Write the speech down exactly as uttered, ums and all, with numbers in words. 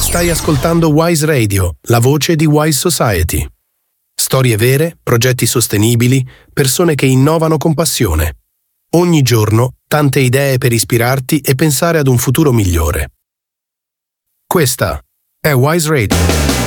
Stai ascoltando Wise Radio, la voce di Wise Society. Storie vere, progetti sostenibili, persone che innovano con passione. Ogni giorno, tante idee per ispirarti e pensare ad un futuro migliore. Questa è Wise Radio.